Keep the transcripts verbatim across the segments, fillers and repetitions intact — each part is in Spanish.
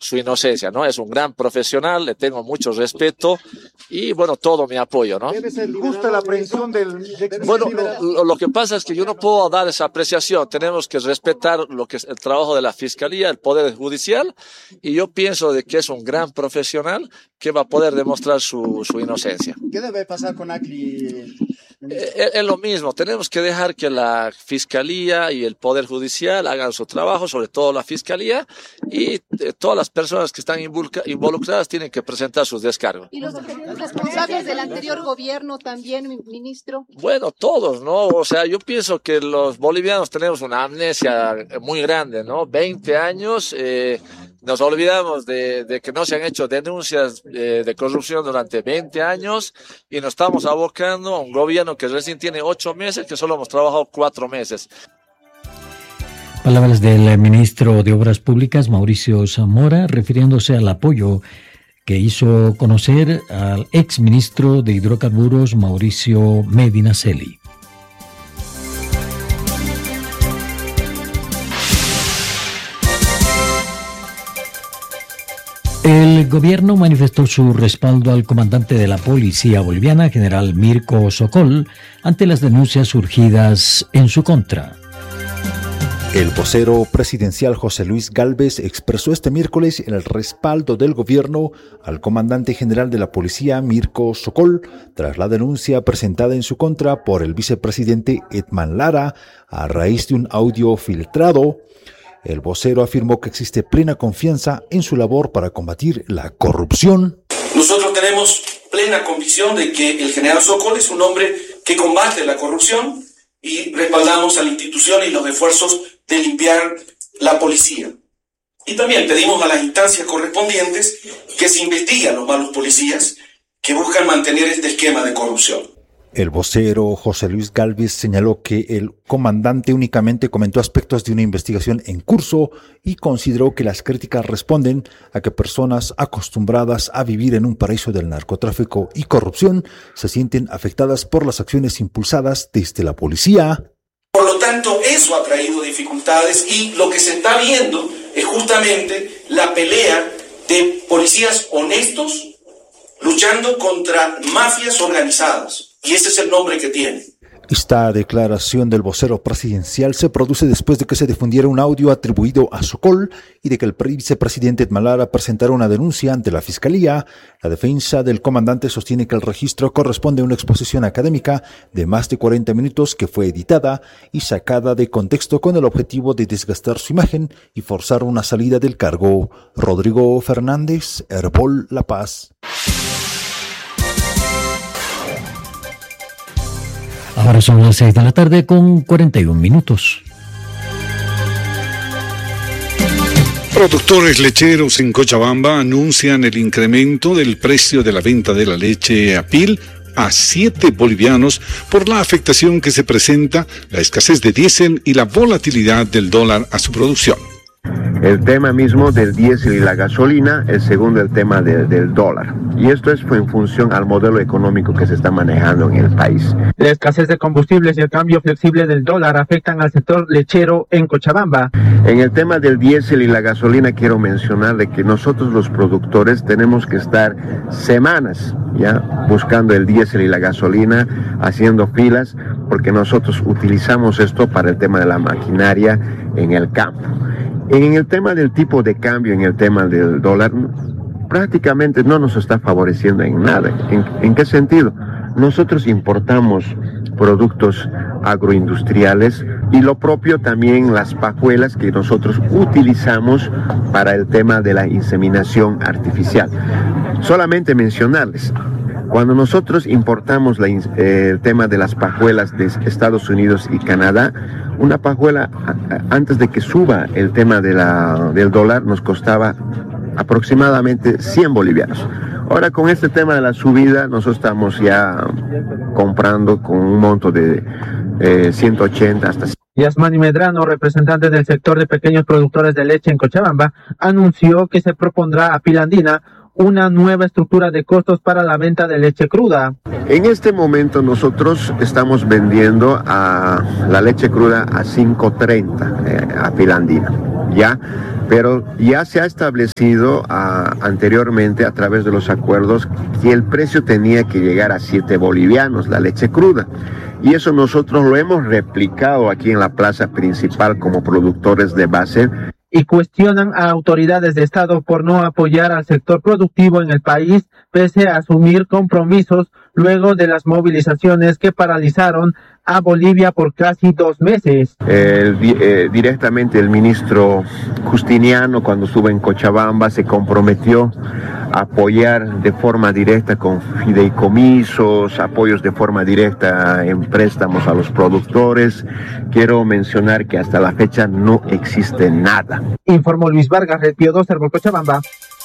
su inocencia, ¿no? Es un gran profesional, le tengo mucho respeto y, bueno, todo mi apoyo, ¿no? ¿Debe ser justa la aprehensión del... Bueno, lo, lo que pasa es que yo no puedo dar esa apreciación. Tenemos que respetar lo que es el trabajo de la Fiscalía, el Poder Judicial, y yo pienso de que es un gran profesional que va a poder demostrar su, su inocencia. ¿Qué debe pasar con Acli? Es, es lo mismo, tenemos que dejar que la Fiscalía y el Poder Judicial hagan su trabajo, sobre todo la Fiscalía, y eh, todas las personas que están involucradas tienen que presentar sus descargos. ¿Y los responsables del anterior gobierno también, ministro? Bueno, todos, ¿no? O sea, yo pienso que los bolivianos tenemos una amnesia muy grande, ¿no? veinte años, eh, nos olvidamos de, de que no se han hecho denuncias eh, de corrupción durante veinte años y nos estamos abocando a un gobierno que recién tiene ocho meses, que solo hemos trabajado cuatro meses. Palabras del ministro de Obras Públicas, Mauricio Zamora, refiriéndose al apoyo que hizo conocer al exministro de Hidrocarburos, Mauricio Medinaceli. El gobierno manifestó su respaldo al comandante de la policía boliviana, general Mirko Sokol, ante las denuncias surgidas en su contra. El vocero presidencial José Luis Gálvez expresó este miércoles el respaldo del gobierno al comandante general de la policía Mirko Sokol tras la denuncia presentada en su contra por el vicepresidente Edman Lara a raíz de un audio filtrado. El vocero afirmó que existe plena confianza en su labor para combatir la corrupción. Nosotros tenemos plena convicción de que el general Sokol es un hombre que combate la corrupción y respaldamos a la institución y los esfuerzos de limpiar la policía. Y también pedimos a las instancias correspondientes que se investiguen a los malos policías que buscan mantener este esquema de corrupción. El vocero José Luis Gálvez señaló que el comandante únicamente comentó aspectos de una investigación en curso y consideró que las críticas responden a que personas acostumbradas a vivir en un paraíso del narcotráfico y corrupción se sienten afectadas por las acciones impulsadas desde la policía. Por lo tanto, eso ha traído dificultades y lo que se está viendo es justamente la pelea de policías honestos luchando contra mafias organizadas. Y ese es el nombre que tiene. Esta declaración del vocero presidencial se produce después de que se difundiera un audio atribuido a Sokol y de que el vicepresidente Edman Lara presentara una denuncia ante la Fiscalía. La defensa del comandante sostiene que el registro corresponde a una exposición académica de más de cuarenta minutos que fue editada y sacada de contexto con el objetivo de desgastar su imagen y forzar una salida del cargo. Rodrigo Fernández, Herbol La Paz. Ahora son las seis de la tarde con cuarenta y un minutos. Productores lecheros en Cochabamba anuncian el incremento del precio de la venta de la leche a Pil a siete bolivianos por la afectación que se presenta, la escasez de diésel y la volatilidad del dólar a su producción. El tema mismo del diésel y la gasolina, el segundo el tema de, del dólar. Y esto es en función al modelo económico que se está manejando en el país. La escasez de combustibles y el cambio flexible del dólar afectan al sector lechero en Cochabamba. En el tema del diésel y la gasolina quiero mencionarle que nosotros los productores tenemos que estar semanas ya buscando el diésel y la gasolina, haciendo filas, porque nosotros utilizamos esto para el tema de la maquinaria en el campo. En el tema del tipo de cambio, en el tema del dólar, prácticamente no nos está favoreciendo en nada. ¿En, en qué sentido? Nosotros importamos productos agroindustriales y lo propio también las pajuelas que nosotros utilizamos para el tema de la inseminación artificial. Solamente mencionarles, cuando nosotros importamos la, eh, el tema de las pajuelas de Estados Unidos y Canadá, una pajuela antes de que suba el tema de la, del dólar nos costaba aproximadamente cien bolivianos. Ahora con este tema de la subida nosotros estamos ya comprando con un monto de eh, ciento ochenta hasta Yasmani Medrano, representante del sector de pequeños productores de leche en Cochabamba, anunció que se propondrá a Pilandina una nueva estructura de costos para la venta de leche cruda. En este momento nosotros estamos vendiendo a la leche cruda a cinco treinta eh, a Pilandina, ¿ya? Pero ya se ha establecido a, anteriormente a través de los acuerdos que el precio tenía que llegar a siete bolivianos, la leche cruda. Y eso nosotros lo hemos replicado aquí en la plaza principal como productores de base. Y cuestionan a autoridades de Estado por no apoyar al sector productivo en el país, pese a asumir compromisos luego de las movilizaciones que paralizaron a Bolivia por casi dos meses. Eh, eh, directamente el ministro Justiniano, cuando estuvo en Cochabamba, se comprometió a apoyar de forma directa con fideicomisos, apoyos de forma directa en préstamos a los productores. Quiero mencionar que hasta la fecha no existe nada. Informó Luis Vargas, Red Pío dos, Cerro Cochabamba.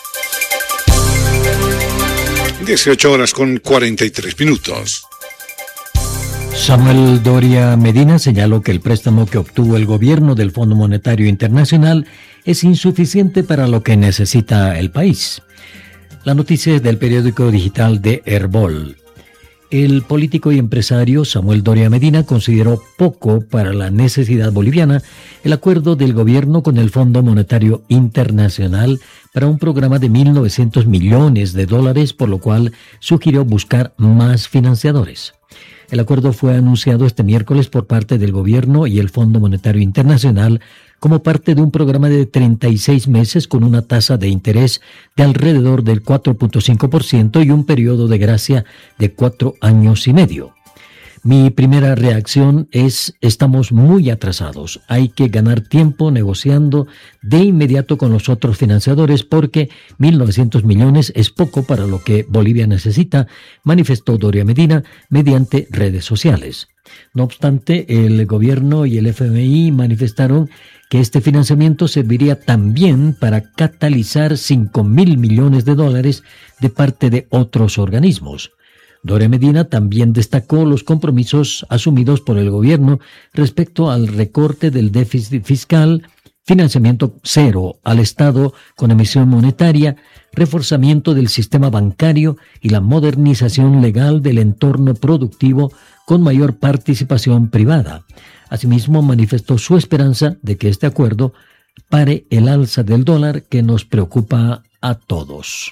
dieciocho horas con cuarenta y tres minutos. Samuel Doria Medina señaló que el préstamo que obtuvo el gobierno del Fondo Monetario Internacional es insuficiente para lo que necesita el país. La noticia es del periódico digital de Herbol. El político y empresario Samuel Doria Medina consideró poco para la necesidad boliviana el acuerdo del gobierno con el Fondo Monetario Internacional para un programa de mil novecientos millones de dólares, por lo cual sugirió buscar más financiadores. El acuerdo fue anunciado este miércoles por parte del gobierno y el Fondo Monetario Internacional como parte de un programa de treinta y seis meses con una tasa de interés de alrededor del cuatro punto cinco por ciento y un periodo de gracia de cuatro años y medio. Mi primera reacción es: estamos muy atrasados. Hay que ganar tiempo negociando de inmediato con los otros financiadores porque mil novecientos millones es poco para lo que Bolivia necesita, manifestó Doria Medina mediante redes sociales. No obstante, el gobierno y el F M I manifestaron que este financiamiento serviría también para catalizar cinco mil millones de dólares de parte de otros organismos. Doria Medina también destacó los compromisos asumidos por el gobierno respecto al recorte del déficit fiscal, financiamiento cero al Estado con emisión monetaria, reforzamiento del sistema bancario y la modernización legal del entorno productivo con mayor participación privada. Asimismo, manifestó su esperanza de que este acuerdo pare el alza del dólar que nos preocupa a todos.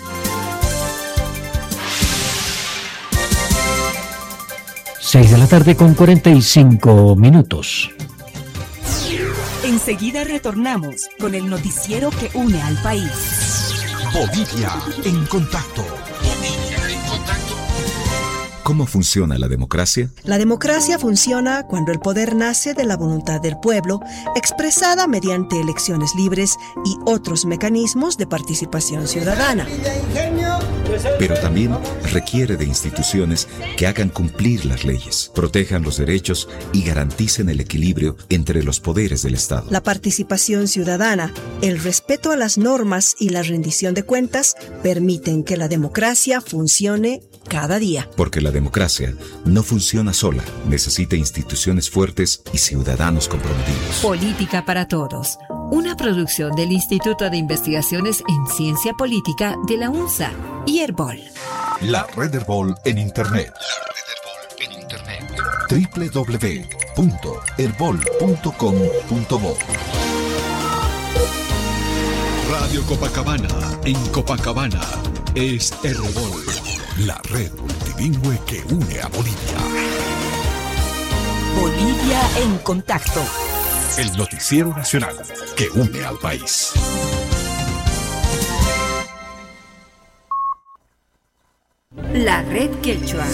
Seis de la tarde con cuarenta y cinco minutos. Enseguida retornamos con el noticiero que une al país. Bolivia en contacto. Bolivia en contacto. ¿Cómo funciona la democracia? La democracia funciona cuando el poder nace de la voluntad del pueblo, expresada mediante elecciones libres y otros mecanismos de participación ciudadana. Pero también requiere de instituciones que hagan cumplir las leyes, protejan los derechos y garanticen el equilibrio entre los poderes del Estado. La participación ciudadana, el respeto a las normas y la rendición de cuentas permiten que la democracia funcione cada día. Porque la democracia no funciona sola, necesita instituciones fuertes y ciudadanos comprometidos. Política para Todos, una producción del Instituto de Investigaciones en Ciencia Política de la UNSA y Herbol. La Red Herbol en Internet. La Red Herbol en Internet. doble u doble u doble u punto herbol punto com punto bo. Radio Copacabana, en Copacabana, es Herbol. La red multilingüe que une a Bolivia. Bolivia en contacto. El noticiero nacional que une al país. La red Quechua.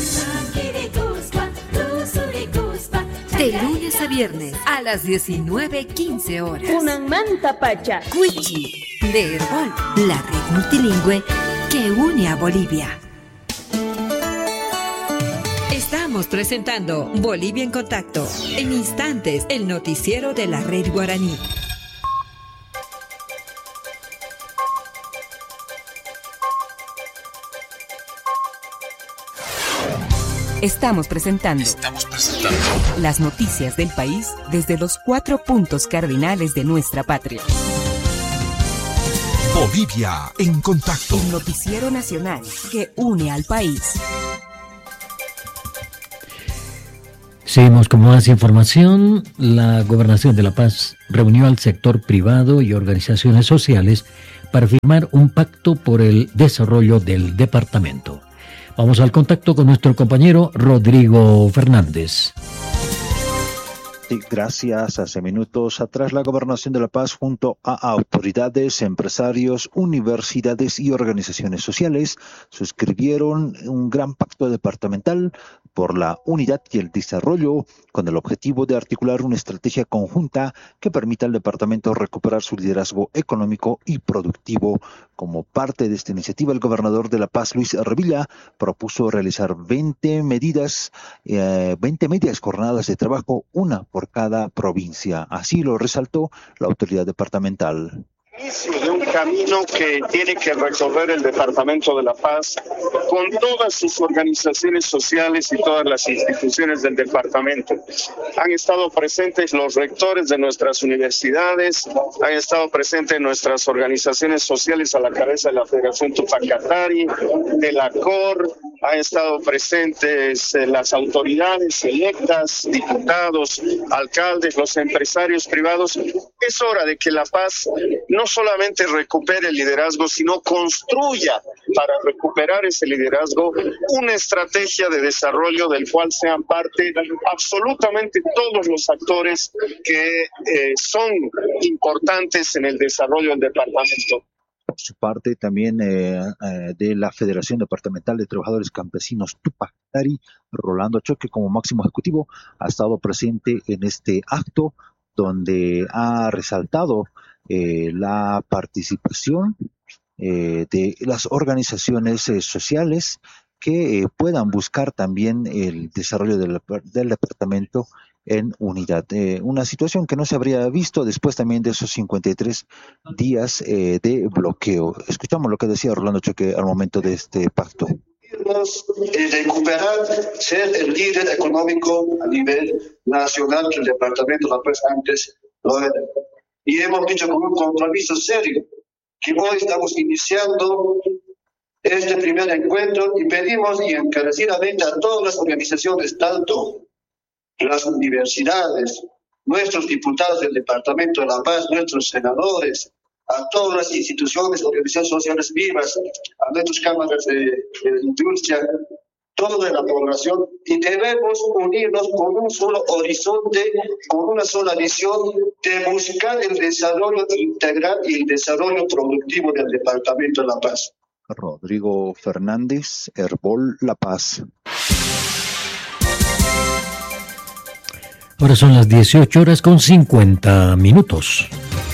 De lunes a viernes a las diecinueve quince horas. Una manta pacha. Cuichi de Herbol. La red multilingüe que une a Bolivia. Estamos presentando Bolivia en Contacto. En instantes, el noticiero de la red guaraní. Estamos presentando, Estamos presentando las noticias del país desde los cuatro puntos cardinales de nuestra patria. Bolivia en Contacto. El noticiero nacional que une al país. Seguimos con más información. La Gobernación de La Paz reunió al sector privado y organizaciones sociales para firmar un pacto por el desarrollo del departamento. Vamos al contacto con nuestro compañero Rodrigo Fernández. Gracias. Hace minutos atrás, la Gobernación de La Paz, junto a autoridades, empresarios, universidades y organizaciones sociales, suscribieron un gran pacto departamental por la unidad y el desarrollo, con el objetivo de articular una estrategia conjunta que permita al departamento recuperar su liderazgo económico y productivo. Como parte de esta iniciativa, el gobernador de La Paz, Luis Revilla, propuso realizar veinte medidas, eh, veinte medias jornadas de trabajo, una por cada provincia. Así lo resaltó la autoridad departamental. Inicio de un camino que tiene que recorrer el Departamento de La Paz con todas sus organizaciones sociales y todas las instituciones del departamento. Han estado presentes los rectores de nuestras universidades, han estado presentes nuestras organizaciones sociales a la cabeza de la Federación Tupac Katari, de la C O R, han estado presentes las autoridades electas, diputados, alcaldes, los empresarios privados. Es hora de que La Paz no solamente recupere el liderazgo, sino construya para recuperar ese liderazgo una estrategia de desarrollo del cual sean parte absolutamente todos los actores que eh, son importantes en el desarrollo del departamento. Por su parte, también eh, eh, de la Federación Departamental de Trabajadores Campesinos Tupac Katari, Rolando Choque, como máximo ejecutivo, ha estado presente en este acto donde ha resaltado eh, la participación eh, de las organizaciones eh, sociales que eh, puedan buscar también el desarrollo del, del departamento en unidad. Eh, una situación que no se habría visto después también de esos cincuenta y tres días eh, de bloqueo. Escuchamos lo que decía Rolando Choque al momento de este pacto. Recuperar, ser el líder económico a nivel nacional que el departamento de La Paz antes lo era. Y hemos dicho con un compromiso serio que hoy estamos iniciando este primer encuentro y pedimos y encarecidamente a todas las organizaciones, tanto las universidades, nuestros diputados del Departamento de La Paz, nuestros senadores, a todas las instituciones, organizaciones sociales vivas, a nuestras cámaras de, de industria, toda la población, y debemos unirnos con un solo horizonte, con una sola visión de buscar el desarrollo integral y el desarrollo productivo del Departamento de La Paz. Rodrigo Fernández, Herbol La Paz. Ahora son las dieciocho horas con cincuenta minutos.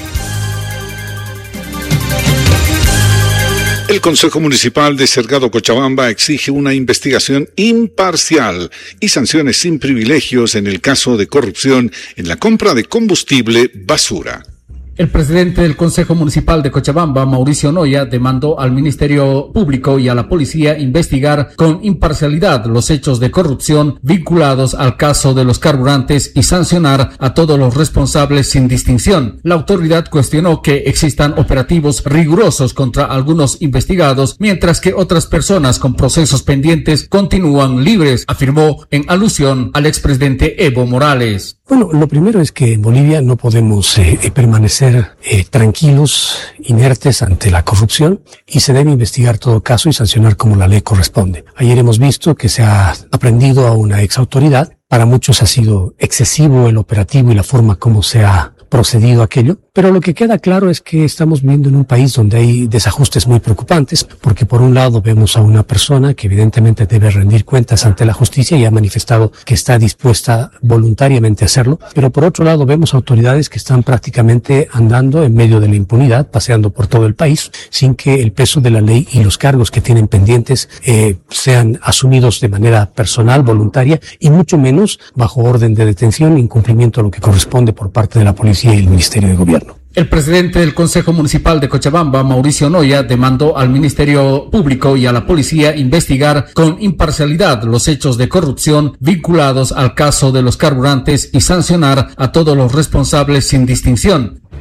El Consejo Municipal de Cerrado Cochabamba exige una investigación imparcial y sanciones sin privilegios en el caso de corrupción en la compra de combustible basura. El presidente del Consejo Municipal de Cochabamba, Mauricio Noya, demandó al Ministerio Público y a la Policía investigar con imparcialidad los hechos de corrupción vinculados al caso de los carburantes y sancionar a todos los responsables sin distinción. La autoridad cuestionó que existan operativos rigurosos contra algunos investigados, mientras que otras personas con procesos pendientes continúan libres, afirmó en alusión al expresidente Evo Morales. Bueno, lo primero es que en Bolivia no podemos eh, permanecer eh, tranquilos, inertes ante la corrupción, y se debe investigar todo caso y sancionar como la ley corresponde. Ayer hemos visto que se ha aprendido a una exautoridad. Para muchos ha sido excesivo el operativo y la forma como se ha procedido aquello, pero lo que queda claro es que estamos viviendo en un país donde hay desajustes muy preocupantes, porque por un lado vemos a una persona que evidentemente debe rendir cuentas ante la justicia y ha manifestado que está dispuesta voluntariamente a hacerlo, pero por otro lado vemos autoridades que están prácticamente andando en medio de la impunidad, paseando por todo el país, sin que el peso de la ley y los cargos que tienen pendientes eh, sean asumidos de manera personal, voluntaria, y mucho menos bajo orden de detención, incumplimiento a lo que corresponde por parte de la policía y el Ministerio de Gobierno. El presidente del Consejo Municipal de Cochabamba, Mauricio Noya, demandó al Ministerio Público y a la Policía investigar con imparcialidad los hechos de corrupción vinculados al caso de los carburantes y sancionar a todos los responsables sin distinción.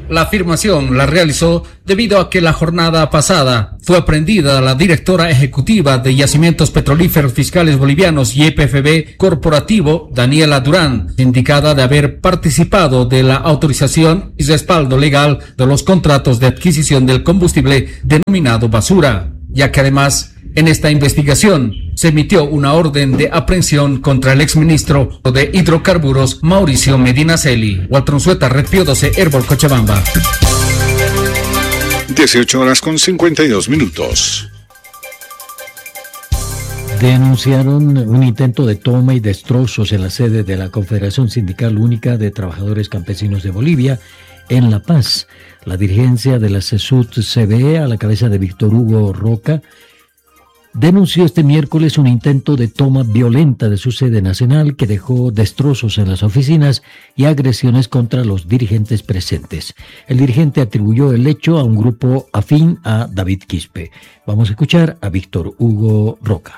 La afirmación la realizó debido a que la jornada pasada fue aprendida la directora ejecutiva de Yacimientos Petrolíferos Fiscales Bolivianos y E P F B Corporativo, Daniela Durán, indicada de haber participado de la autorización y respaldo legal de los contratos de adquisición del combustible denominado basura, ya que además en esta investigación se emitió una orden de aprehensión contra el exministro de Hidrocarburos Mauricio Medinaceli. Walter Unzueta, Red Pío doce, Herbol, Cochabamba. dieciocho horas con cincuenta y dos minutos. Denunciaron un intento de toma y destrozos en la sede de la Confederación Sindical Única de Trabajadores Campesinos de Bolivia, en La Paz. La dirigencia de la CESUT-C B, a la cabeza de Víctor Hugo Roca, denunció este miércoles un intento de toma violenta de su sede nacional que dejó destrozos en las oficinas y agresiones contra los dirigentes presentes. El dirigente atribuyó el hecho a un grupo afín a David Quispe. Vamos a escuchar a Víctor Hugo Roca.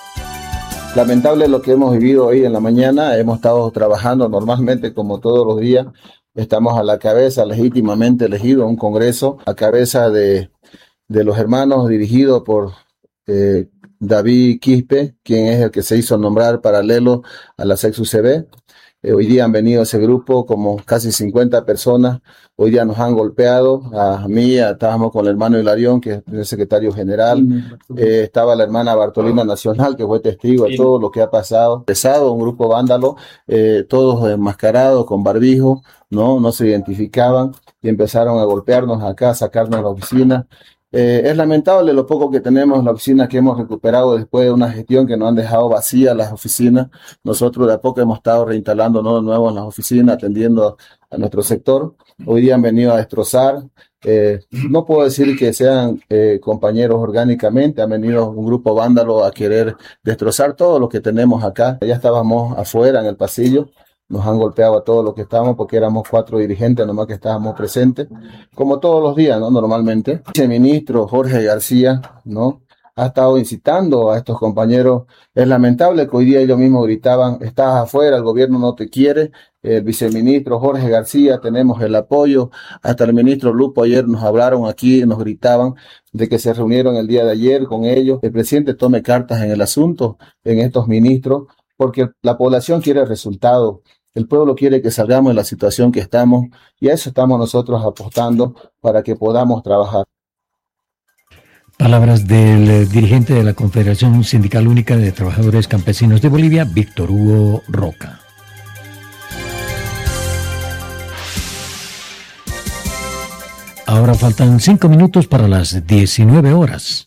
Lamentable lo que hemos vivido hoy en la mañana. Hemos estado trabajando normalmente como todos los días. Estamos a la cabeza, legítimamente elegido, un congreso a cabeza de, de los hermanos dirigido por Eh, David Quispe, quien es el que se hizo nombrar paralelo a la CESUT-C B. Eh, hoy día han venido ese grupo como casi cincuenta personas. Hoy día nos han golpeado, a mí, a, estábamos con el hermano Hilarión, que es el secretario general, eh, estaba la hermana Bartolina Nacional, que fue testigo de todo lo que ha pasado. Pesado, un grupo vándalo, eh, todos enmascarados, con barbijo, no, no se identificaban y empezaron a golpearnos acá, a sacarnos de la oficina. Eh, es lamentable lo poco que tenemos en la oficina que hemos recuperado después de una gestión que nos han dejado vacías las oficinas. Nosotros de a poco hemos estado reinstalándonos de nuevo en las oficinas, atendiendo a nuestro sector. Hoy día han venido a destrozar. Eh, no puedo decir que sean eh, compañeros orgánicamente, han venido un grupo vándalo a querer destrozar todo lo que tenemos acá. Ya estábamos afuera en el pasillo. Nos han golpeado a todos los que estábamos porque éramos cuatro dirigentes nomás que estábamos presentes, como todos los días, ¿no? Normalmente. El ministro Jorge García, ¿no? Ha estado incitando a estos compañeros. Es lamentable que hoy día ellos mismos gritaban, estás afuera, el gobierno no te quiere. El viceministro Jorge García, tenemos el apoyo. Hasta el ministro Lupo ayer nos hablaron aquí, nos gritaban de que se reunieron el día de ayer con ellos. El presidente tome cartas en el asunto, en estos ministros, porque la población quiere resultados. El pueblo quiere que salgamos de la situación que estamos y a eso estamos nosotros apostando para que podamos trabajar. Palabras del dirigente de la Confederación Sindical Única de Trabajadores Campesinos de Bolivia, Víctor Hugo Roca. Ahora faltan cinco minutos para las diecinueve horas.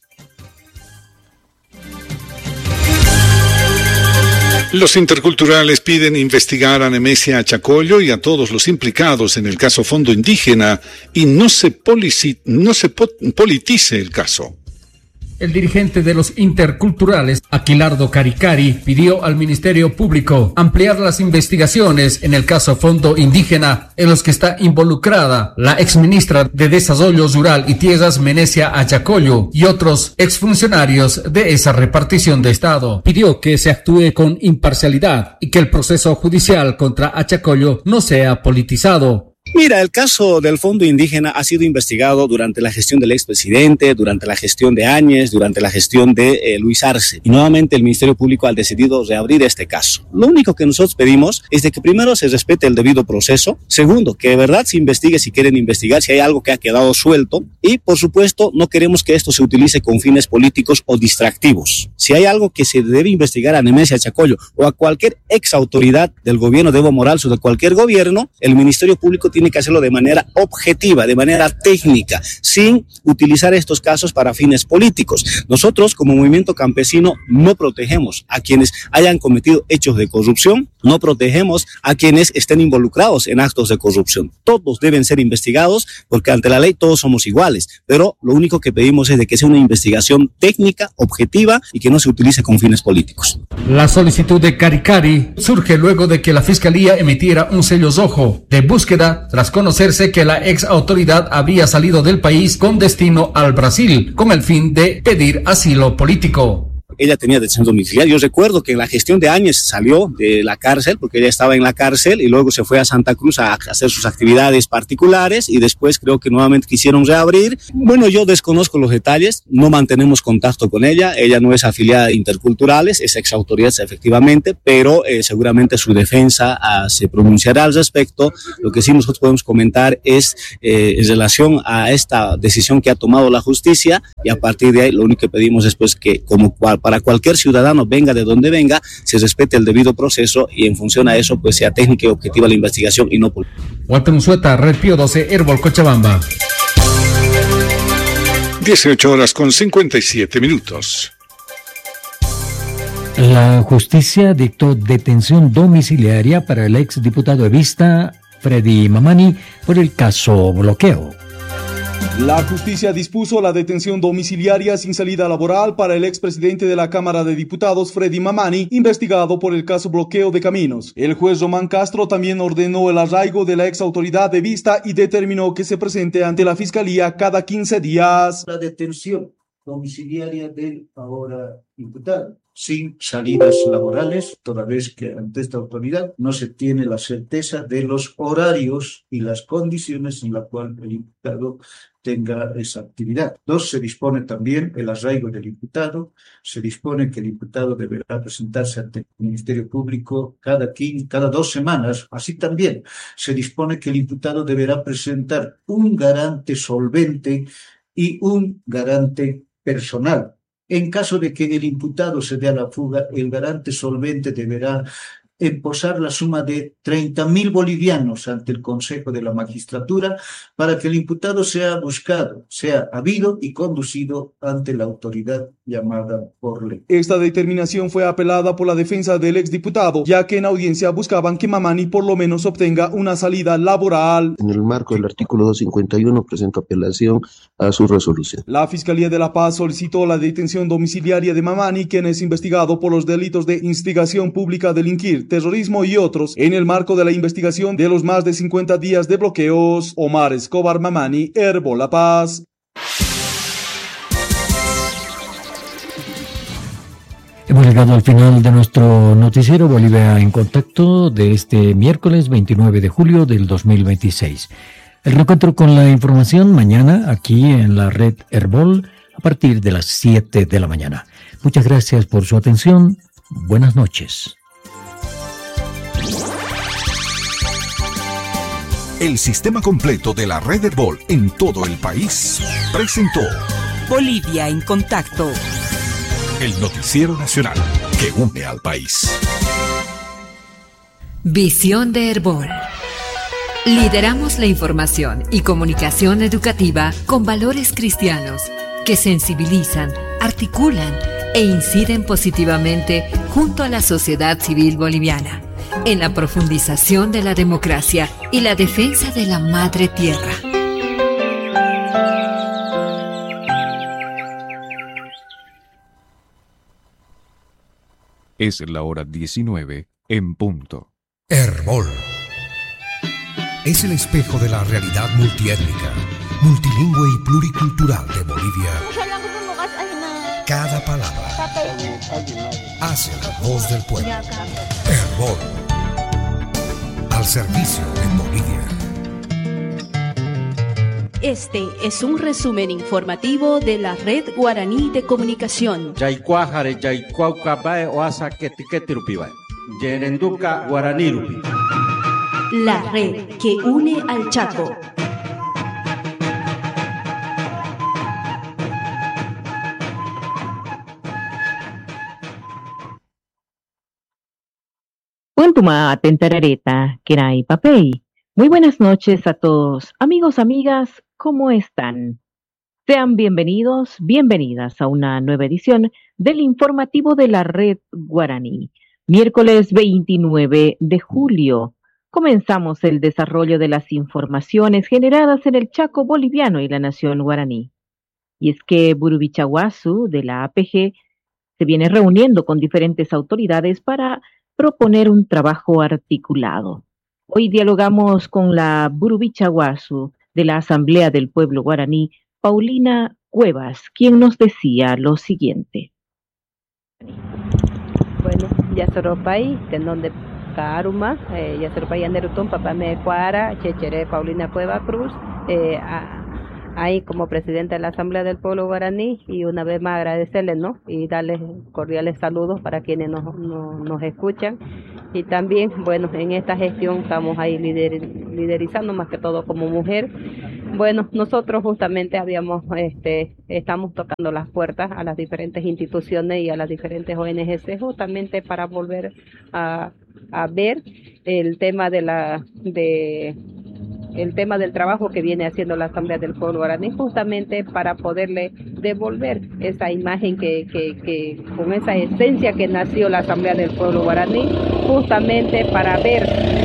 Los interculturales piden investigar a Nemesia Achacollo y a todos los implicados en el caso Fondo Indígena y no se, polici- no se po- politice el caso. El dirigente de los interculturales, Aquilardo Caricari, pidió al Ministerio Público ampliar las investigaciones en el caso Fondo Indígena, en los que está involucrada la exministra de Desarrollo Rural y Tierras, Menesia Achacollo, y otros exfuncionarios de esa repartición de Estado. Pidió que se actúe con imparcialidad y que el proceso judicial contra Achacollo no sea politizado. Mira, el caso del Fondo Indígena ha sido investigado durante la gestión del expresidente, durante la gestión de Áñez, durante la gestión de eh, Luis Arce. Y nuevamente el Ministerio Público ha decidido reabrir este caso. Lo único que nosotros pedimos es de que primero se respete el debido proceso. Segundo, que de verdad se investigue si quieren investigar, si hay algo que ha quedado suelto. Y, por supuesto, no queremos que esto se utilice con fines políticos o distractivos. Si hay algo que se debe investigar a Nemesia Achacollo o a cualquier ex autoridad del gobierno de Evo Morales o de cualquier gobierno, el Ministerio Público tiene que hacerlo de manera objetiva, de manera técnica, sin utilizar estos casos para fines políticos. Nosotros, como movimiento campesino, no protegemos a quienes hayan cometido hechos de corrupción, no protegemos a quienes estén involucrados en actos de corrupción. Todos deben ser investigados porque ante la ley todos somos iguales, pero lo único que pedimos es de que sea una investigación técnica, objetiva y que no se utilice con fines políticos. La solicitud de Caricari surge luego de que la Fiscalía emitiera un sello rojo de búsqueda tras conocerse que la ex autoridad había salido del país con destino al Brasil con el fin de pedir asilo político. ella tenía detención domiciliaria. Yo recuerdo que en la gestión de Áñez salió de la cárcel, porque ella estaba en la cárcel, y luego se fue a Santa Cruz a hacer sus actividades particulares, y después creo que nuevamente quisieron reabrir. Bueno, yo desconozco los detalles, no mantenemos contacto con ella, ella no es afiliada a Interculturales, es exautoridad efectivamente, pero eh, seguramente su defensa ah, se pronunciará al respecto. Lo que sí nosotros podemos comentar es eh, en relación a esta decisión que ha tomado la justicia, y a partir de ahí lo único que pedimos es pues que como cual, para cualquier ciudadano, venga de donde venga, se respete el debido proceso y en función a eso pues sea técnica y objetiva la investigación y no política. Walter Unzueta, Red Pío doce, Herbol, Cochabamba. dieciocho horas con cincuenta y siete minutos. La justicia dictó detención domiciliaria para el exdiputado evista Freddy Mamani por el caso bloqueo. La justicia dispuso la detención domiciliaria sin salida laboral para el expresidente de la Cámara de Diputados, Freddy Mamani, investigado por el caso bloqueo de caminos. El juez Román Castro también ordenó el arraigo de la exautoridad evista y determinó que se presente ante la Fiscalía cada quince días. La detención domiciliaria del ahora imputado, sin salidas laborales, toda vez que ante esta autoridad no se tiene la certeza de los horarios y las condiciones en las cuales el imputado tenga esa actividad. Dos, se dispone también el arraigo del imputado, se dispone que el imputado deberá presentarse ante el Ministerio Público cada, quince, cada dos semanas. Así también se dispone que el imputado deberá presentar un garante solvente y un garante personal. En caso de que el imputado se dé a la fuga, el garante solvente deberá emposar la suma de treinta mil bolivianos ante el Consejo de la Magistratura para que el imputado sea buscado, sea habido y conducido ante la autoridad llamada por ley. Esta determinación fue apelada por la defensa del exdiputado, ya que en audiencia buscaban que Mamani por lo menos obtenga una salida laboral. En el marco del artículo doscientos cincuenta y uno presento apelación a su resolución. La Fiscalía de La Paz solicitó la detención domiciliaria de Mamani, quien es investigado por los delitos de instigación pública a delinquir, terrorismo y otros, en el marco de la investigación de los más de cincuenta días de bloqueos. Omar Escobar Mamani, Herbol, La Paz. Hemos llegado al final de nuestro noticiero Bolivia en Contacto de este miércoles veintinueve de julio del dos mil veintiséis. El reencuentro con la información mañana aquí en la red Herbol a partir de las siete de la mañana. Muchas gracias por su atención. Buenas noches. El sistema completo de la red Herbol en todo el país presentó Bolivia en Contacto, el noticiero nacional que une al país. Visión de Herbol. Lideramos la información y comunicación educativa con valores cristianos que sensibilizan, articulan e inciden positivamente junto a la sociedad civil boliviana en la profundización de la democracia y la defensa de la madre tierra. Es la hora diecinueve en punto. Herbol es el espejo de la realidad multiétnica, multilingüe y pluricultural de Bolivia. Cada palabra hace la voz del pueblo. Herbol, al servicio de Bolivia. Este es un resumen informativo de la Red Guaraní de Comunicación. La red que une al Chaco. Puntuma tentarareta, Kerai Papey. Muy buenas noches a todos, amigos, amigas, ¿cómo están? Sean bienvenidos, bienvenidas a una nueva edición del informativo de la Red Guaraní. Miércoles veintinueve de julio. Comenzamos el desarrollo de las informaciones generadas en el Chaco boliviano y la nación guaraní. Y es que Burubichaguazu, de la A P G, se viene reuniendo con diferentes autoridades para proponer un trabajo articulado. Hoy dialogamos con la Burubichaguazu de la Asamblea del Pueblo Guaraní, Paulina Cuevas, quien nos decía lo siguiente. Bueno, Yasoropay, Tenón de Caruma, eh, Yasoropay Anderutón, Papá Mecuara, Chechere, Paulina Cueva Cruz, eh, a, ahí como presidenta de la Asamblea del Pueblo Guaraní, y una vez más agradecerles, ¿no? Y darles cordiales saludos para quienes nos, nos, nos escuchan. Y también, bueno, en esta gestión estamos ahí lider, liderizando más que todo como mujer. Bueno, nosotros justamente habíamos, este, estamos tocando las puertas a las diferentes instituciones y a las diferentes O N G C justamente para volver a, a ver el tema de la, de el tema del trabajo que viene haciendo la Asamblea del Pueblo Guaraní, justamente para poderle devolver esa imagen que, que, que con esa esencia que nació la Asamblea del Pueblo Guaraní, justamente para ver,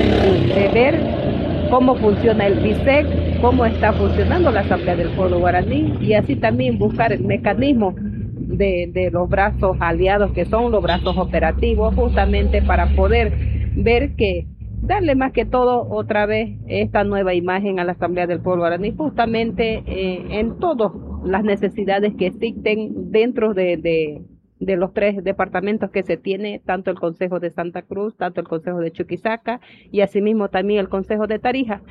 de ver cómo funciona el B I S E C, cómo está funcionando la Asamblea del Pueblo Guaraní, y así también buscar el mecanismo de, de los brazos aliados, que son los brazos operativos, justamente para poder ver que darle más que todo otra vez esta nueva imagen a la Asamblea del Pueblo Guaraní, justamente eh, en todas las necesidades que existen dentro de, de, de los tres departamentos que se tiene, tanto el Consejo de Santa Cruz, tanto el Consejo de Chuquisaca y asimismo también el Consejo de Tarija.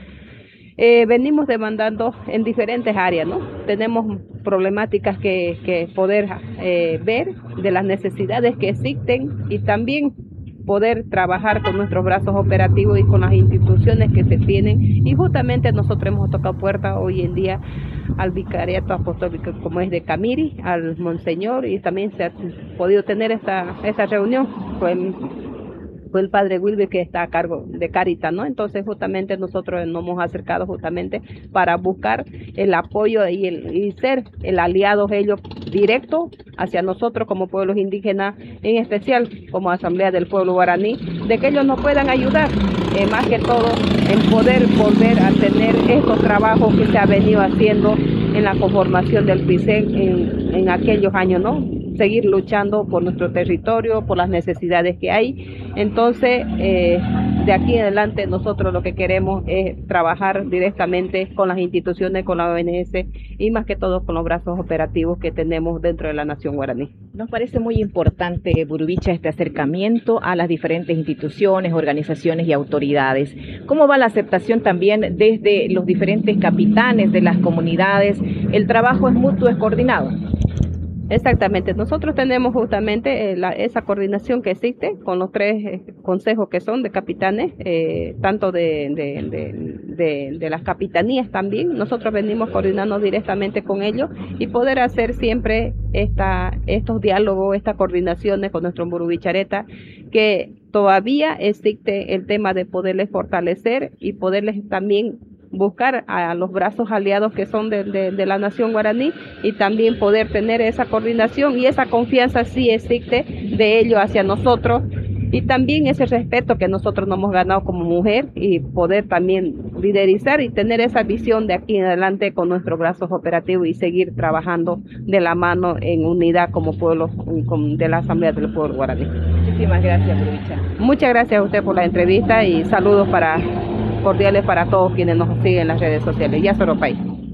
Eh, venimos demandando en diferentes áreas, ¿no? Tenemos problemáticas que, que poder eh, ver de las necesidades que existen y también poder trabajar con nuestros brazos operativos y con las instituciones que se tienen, y justamente nosotros hemos tocado puertas hoy en día al vicariato apostólico como es de Camiri, al Monseñor, y también se ha podido tener esta, esta reunión con fue el padre Wilber, que está a cargo de Caritas, ¿no? Entonces justamente nosotros nos hemos acercado justamente para buscar el apoyo y, el, y ser el aliado ellos directo hacia nosotros como pueblos indígenas, en especial como Asamblea del Pueblo Guaraní, de que ellos nos puedan ayudar, eh, más que todo en poder volver a tener estos trabajos que se ha venido haciendo en la conformación del P I C E en, en aquellos años, ¿no? Seguir luchando por nuestro territorio, por las necesidades que hay. Entonces, eh, de aquí en adelante nosotros lo que queremos es trabajar directamente con las instituciones, con la O N S y más que todo con los brazos operativos que tenemos dentro de la nación guaraní. Nos parece muy importante, Burubicha, este acercamiento a las diferentes instituciones, organizaciones y autoridades. ¿Cómo va la aceptación también desde los diferentes capitanes de las comunidades? ¿El trabajo es mutuo, es coordinado? Exactamente, nosotros tenemos justamente eh, la, esa coordinación que existe con los tres eh, consejos que son de capitanes, eh, tanto de, de, de, de, de las capitanías también. Nosotros venimos coordinando directamente con ellos y poder hacer siempre esta, estos diálogos, estas coordinaciones con nuestro Burubichareta, que todavía existe el tema de poderles fortalecer y poderles también buscar a los brazos aliados que son de, de, de la nación guaraní, y también poder tener esa coordinación y esa confianza sí existe de ellos hacia nosotros, y también ese respeto que nosotros nos hemos ganado como mujer, y poder también liderizar y tener esa visión de aquí en adelante con nuestros brazos operativos y seguir trabajando de la mano en unidad como pueblo de la Asamblea del Pueblo Guaraní. Muchísimas gracias, Burubicha. Muchas gracias a usted por la entrevista y saludos para cordiales para todos quienes nos siguen en las redes sociales. Yasoropay.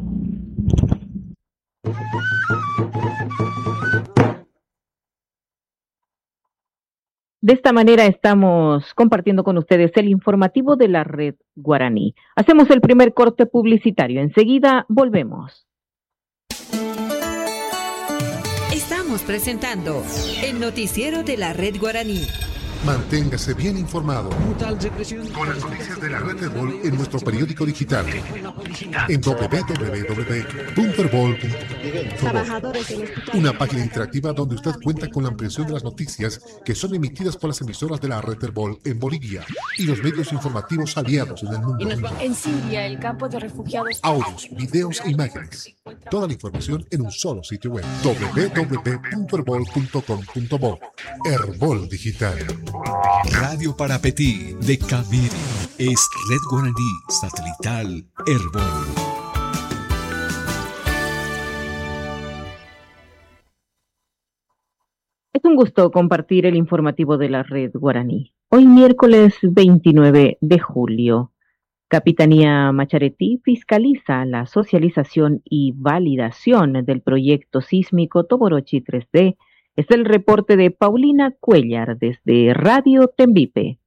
De esta manera estamos compartiendo con ustedes el informativo de la Red Guaraní. Hacemos el primer corte publicitario. Enseguida volvemos. Estamos presentando el noticiero de la Red Guaraní. Manténgase bien informado con las noticias de la Red Herbol en nuestro periódico digital en doble u doble u doble u punto herbol punto com. Una página interactiva donde usted cuenta con la ampliación de las noticias que son emitidas por las emisoras de la Red Herbol en Bolivia y los medios informativos aliados en el mundo. En Siria, el campo de refugiados. Audios, videos e imágenes. Toda la información en un solo sitio web. doble u doble u doble u punto herbol punto com punto bo. Herbol Digital. Radio Parapetí de Camiri es Red Guaraní Satelital Herbol. Es un gusto compartir el informativo de la Red Guaraní. Hoy miércoles veintinueve de julio, Capitanía Macharetí fiscaliza la socialización y validación del proyecto sísmico Toborochi tres D Es el reporte de Paulina Cuellar desde Radio Tembipe.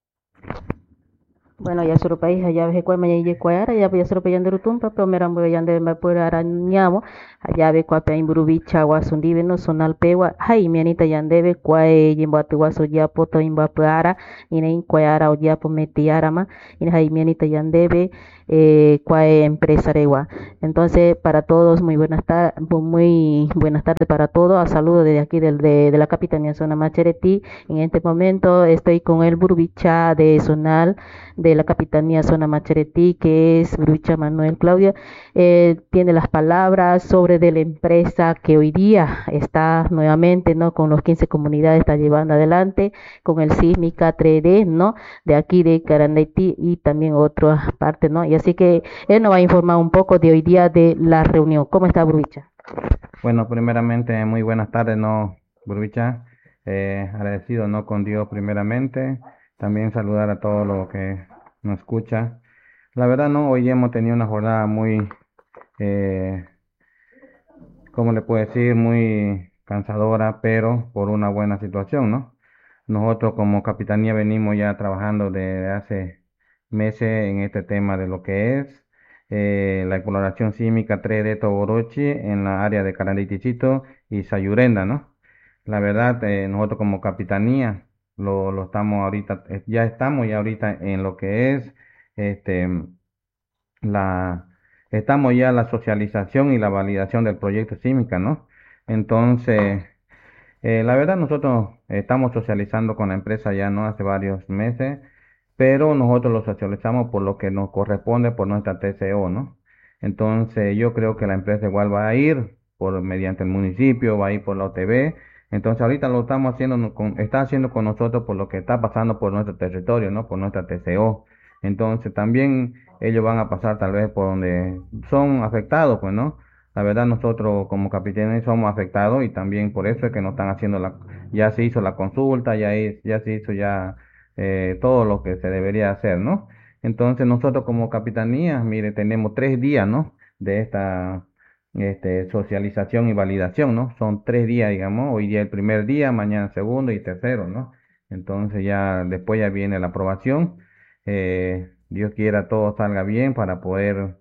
Bueno, ya solo país allá ve cuál mañana y cuál ya voy a solo payando rutumpa pero me rambo ya de me por arañamo allá ve cuál pain burubicha guasundive no sonal pewa hay mi anita ya debe cuál yimba tu guaso ya poto imba para y ne cuál o ya po metiara ma y hay mi anita ya debe eh cuál empresa rewa. Entonces para todos muy buenas tardes, muy buenas tardes para todos. A saludo desde aquí del, de, de la Capitanía Zona Macheretí. En este momento estoy con el burubicha de Zonal de la Capitanía Zona Macheretí, que es Burubicha Manuel Claudio. Eh, tiene las palabras sobre de la empresa que hoy día está nuevamente, ¿no? Con los quince comunidades está llevando adelante, con el Sísmica tres D, ¿no? De aquí de Carandaití y también otras partes, ¿no? Y así que él nos va a informar un poco de hoy día de la reunión. ¿Cómo está, Burubicha? Bueno, primeramente, muy buenas tardes, ¿no, Burubicha? Eh, agradecido, ¿no? Con Dios primeramente. También saludar a todos los que nos escuchan. La verdad, ¿no? Hoy hemos tenido una jornada muy, eh, ¿cómo le puedo decir? Muy cansadora, pero por una buena situación, ¿no? Nosotros como Capitanía venimos ya trabajando desde hace meses en este tema de lo que es eh, la exploración sísmica tres D Toborochi en la área de Caranditicito y Sayurenda, ¿no? La verdad, eh, nosotros como Capitanía lo, lo estamos ahorita, eh, ya estamos ya ahorita en lo que es este la estamos ya en la socialización y la validación del proyecto sísmica, ¿no? Entonces, eh, la verdad nosotros estamos socializando con la empresa ya no hace varios meses, pero nosotros lo socializamos por lo que nos corresponde por nuestra T C O, ¿no? Entonces yo creo que la empresa igual va a ir por mediante el municipio, va a ir por la O T B. Entonces ahorita lo estamos haciendo con, está haciendo con nosotros por lo que está pasando por nuestro territorio, ¿no? Por nuestra T C O. Entonces también ellos van a pasar tal vez por donde son afectados, pues, ¿no? La verdad nosotros como capitanes somos afectados y también por eso es que nos están haciendo la, ya se hizo la consulta, ya, es, ya se hizo ya eh, todo lo que se debería hacer, ¿no? Entonces nosotros como capitanía, mire, tenemos tres días, ¿no? De esta este, socialización y validación, ¿no? Son tres días, digamos, hoy día el primer día, mañana el segundo y tercero, ¿no? Entonces ya después ya viene la aprobación, eh, Dios quiera todo salga bien para poder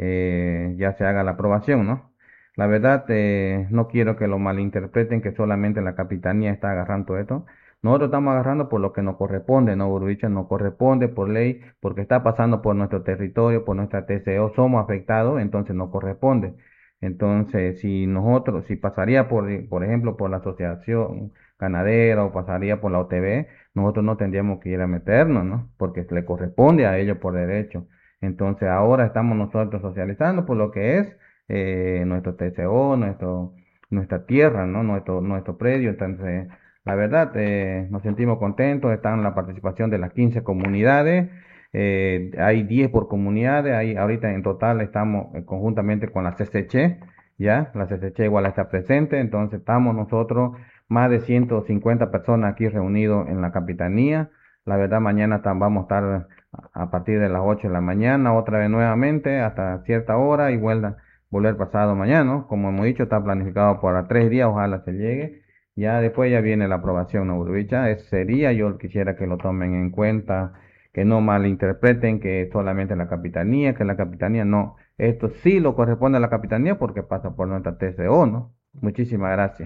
eh, ya se haga la aprobación, ¿no? La verdad, eh, no quiero que lo malinterpreten que solamente la capitanía está agarrando esto. Nosotros estamos agarrando por lo que nos corresponde, ¿no, Burubicha? Nos corresponde por ley, porque está pasando por nuestro territorio, por nuestra T C O, somos afectados, entonces nos corresponde. Entonces, si nosotros, si pasaría por, por ejemplo, por la asociación ganadera o pasaría por la O T B, nosotros no tendríamos que ir a meternos, ¿no? Porque le corresponde a ellos por derecho. Entonces, ahora estamos nosotros socializando por lo que es eh, nuestro T C O, nuestro, nuestra tierra, ¿no? Nuestro, nuestro predio. Entonces, la verdad, eh, nos sentimos contentos, está en la participación de las quince comunidades, eh, hay diez por comunidades, hay, ahorita en total estamos eh, conjuntamente con la C C H, ya, la C C H igual está presente, entonces estamos nosotros más de ciento cincuenta personas aquí reunidos en la capitanía. La verdad, mañana tam, vamos a estar a partir de las ocho de la mañana, otra vez nuevamente hasta cierta hora y vuelva, volver pasado mañana, ¿no? Como hemos dicho, está planificado para tres días, ojalá se llegue. Ya después ya viene la aprobación, ¿no, Burubicha? Ese sería, yo quisiera que lo tomen en cuenta, que no malinterpreten que solamente la capitanía, que la capitanía no. Esto sí lo corresponde a la capitanía porque pasa por nuestra T C O, ¿no? Muchísimas gracias.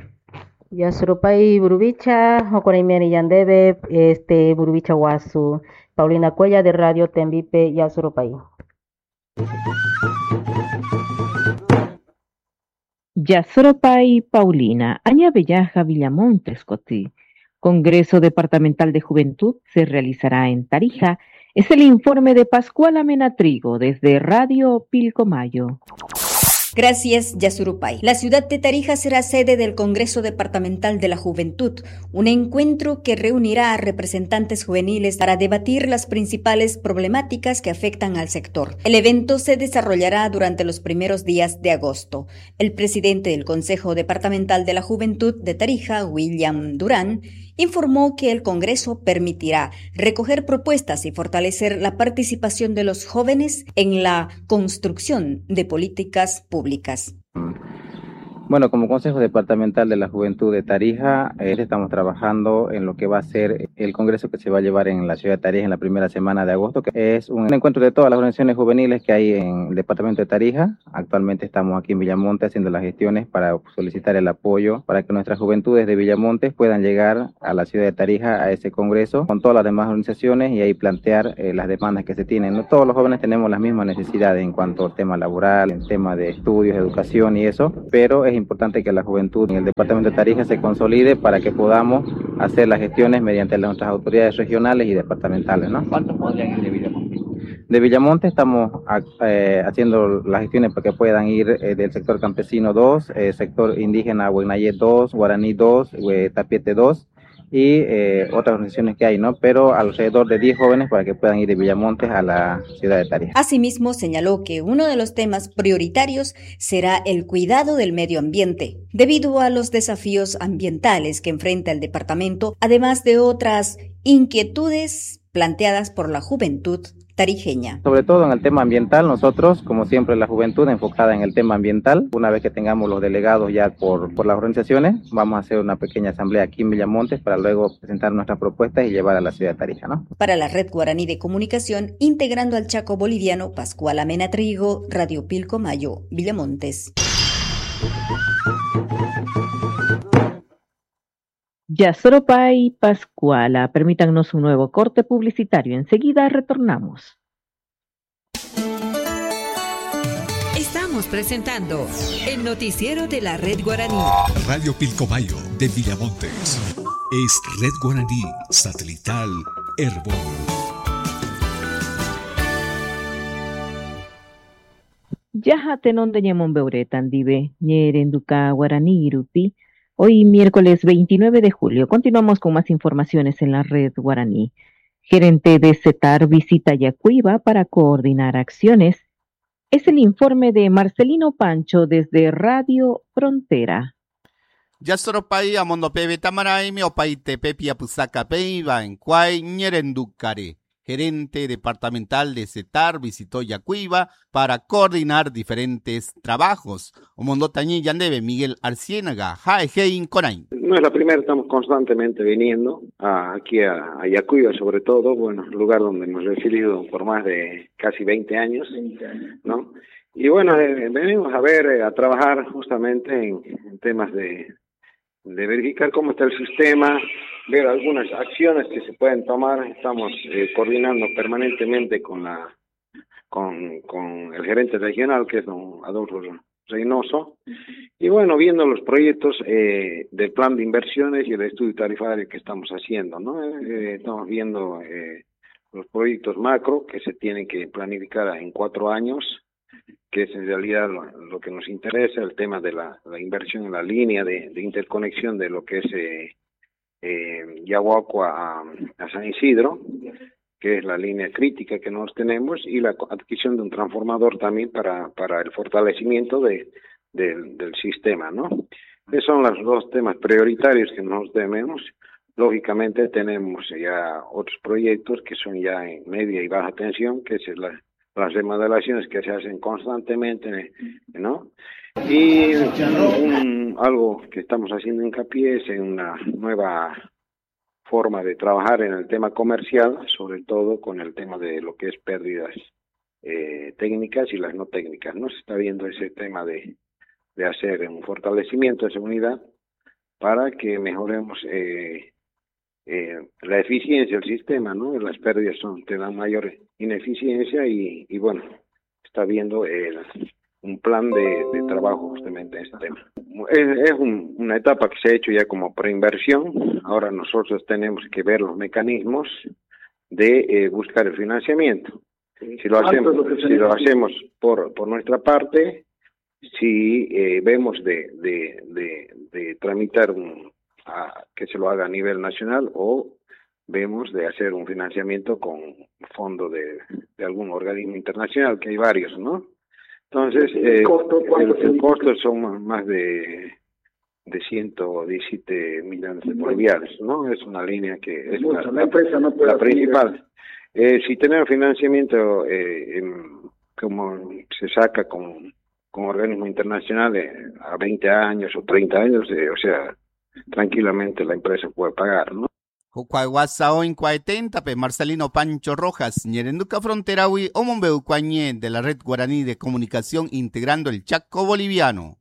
Yasurupai Burubicha, Okoraimiani Yandebe, este Burubicha Guasu, Paulina Cuella de Radio Tembipe, Yasurupai. Yasurupai Paulina, Añabeyaja Villamontes Cotí. Congreso Departamental de Juventud se realizará en Tarija. Es el informe de Pascual Amenatrigo desde Radio Pilcomayo. Gracias, Yasurupai. La ciudad de Tarija será sede del Congreso Departamental de la Juventud, un encuentro que reunirá a representantes juveniles para debatir las principales problemáticas que afectan al sector. El evento se desarrollará durante los primeros días de agosto. El presidente del Consejo Departamental de la Juventud de Tarija, William Durán, informó que el Congreso permitirá recoger propuestas y fortalecer la participación de los jóvenes en la construcción de políticas públicas. Bueno, como Consejo Departamental de la Juventud de Tarija, eh, estamos trabajando en lo que va a ser el congreso que se va a llevar en la ciudad de Tarija en la primera semana de agosto, que es un encuentro de todas las organizaciones juveniles que hay en el departamento de Tarija. Actualmente estamos aquí en Villamonte haciendo las gestiones para solicitar el apoyo para que nuestras juventudes de Villamonte puedan llegar a la ciudad de Tarija a ese congreso con todas las demás organizaciones y ahí plantear eh, las demandas que se tienen. No todos los jóvenes tenemos las mismas necesidades en cuanto al tema laboral, en tema de estudios, educación y eso, pero es importante que la juventud en el departamento de Tarija se consolide para que podamos hacer las gestiones mediante nuestras autoridades regionales y departamentales, ¿no? ¿Cuántos podrían ir de Villamonte? De Villamonte estamos eh, haciendo las gestiones para que puedan ir eh, del sector campesino dos, eh, sector indígena Huenayé dos, Guaraní dos, eh, Tapiete dos y eh, otras organizaciones que hay, ¿no? Pero alrededor de diez jóvenes para que puedan ir de Villamonte a la ciudad de Tarija. Asimismo, señaló que uno de los temas prioritarios será el cuidado del medio ambiente, debido a los desafíos ambientales que enfrenta el departamento, además de otras inquietudes planteadas por la juventud tarijeña. Sobre todo en el tema ambiental, nosotros, como siempre, la juventud enfocada en el tema ambiental. Una vez que tengamos los delegados ya por, por las organizaciones, vamos a hacer una pequeña asamblea aquí en Villamonte para luego presentar nuestras propuestas y llevar a la ciudad de Tarija, ¿no? Para la Red Guaraní de Comunicación, integrando al Chaco boliviano, Pascual Amena Trigo, Radio Pilcomayo, Villamontes. Yasoropay Pascuala, permítanos un nuevo corte publicitario. Enseguida retornamos. Estamos presentando el noticiero de la Red Guaraní. Radio Pilcomayo de Villamontes. Es Red Guaraní Satelital Herbol. Yaha tenon de ñamon beuretan dive, ñerenduka Guaraní Irupi. Hoy miércoles veintinueve de julio, continuamos con más informaciones en la Red Guaraní. Gerente de CETAR visita Yacuiba para coordinar acciones. Es el informe de Marcelino Pancho desde Radio Frontera. Yasoropay amondo pebe tamaraime opaite pepi apusaka peiba en cuay ñerendukare. Gerente departamental de CETAR visitó Yacuiba para coordinar diferentes trabajos. Omondo tañi yandebe Miguel Arciénaga, Jaejein Conain. No es la primera, estamos constantemente viniendo a, aquí a, a Yacuiba, sobre todo, bueno, lugar donde hemos residido por más de casi veinte años, ¿no? Y bueno, eh, venimos a ver, eh, a trabajar justamente en, en temas de, de verificar cómo está el sistema, ver algunas acciones que se pueden tomar. Estamos eh, coordinando permanentemente con la con, con el gerente regional, que es don Adolfo Reynoso, y bueno, viendo los proyectos eh, del plan de inversiones y el estudio tarifario que estamos haciendo, ¿no? Eh, estamos viendo eh, los proyectos macro que se tienen que planificar en cuatro años, que es en realidad lo, lo que nos interesa, el tema de la, la inversión en la línea de, de interconexión de lo que es eh, eh, Yaguacua a, a San Isidro, que es la línea crítica que nosotros tenemos, y la adquisición de un transformador también para, para el fortalecimiento de, de, del sistema, ¿no? Esos son los dos temas prioritarios que nosotros tenemos. Lógicamente tenemos ya otros proyectos que son ya en media y baja tensión, que es la, las remodelaciones que se hacen constantemente, ¿no? Y un, algo que estamos haciendo hincapié es en una nueva forma de trabajar en el tema comercial, sobre todo con el tema de lo que es pérdidas eh, técnicas y las no técnicas, ¿no? Se está viendo ese tema de, de hacer un fortalecimiento de esa unidad para que mejoremos eh, eh, la eficiencia del sistema, ¿no? Las pérdidas son, te dan mayor ineficiencia y, y bueno, está viendo el un plan de, de trabajo justamente en este tema. Es, es un, una etapa que se ha hecho ya como preinversión. Ahora nosotros tenemos que ver los mecanismos de eh, buscar el financiamiento. Si lo hacemos, si lo hacemos por, por nuestra parte, si eh, vemos de, de, de, de tramitar un, a, que se lo haga a nivel nacional, o vemos de hacer un financiamiento con fondo de, de algún organismo internacional, que hay varios, ¿no? Entonces, eh, el, el costo son más de, de ciento diecisiete millones de bolivianos, ¿no? Es una línea que es una, la, empresa no puede la principal. Eh, si tenemos financiamiento, eh, en, como se saca con, con organismos internacionales a veinte años o treinta años, eh, o sea, tranquilamente la empresa puede pagar, ¿no? Cuaguasao en cuarenta, pe Marcelino Pancho Rojas, Ñerenduca Fronterawi, Omombeu Cuañé de la Red Guaraní de Comunicación integrando el Chaco Boliviano.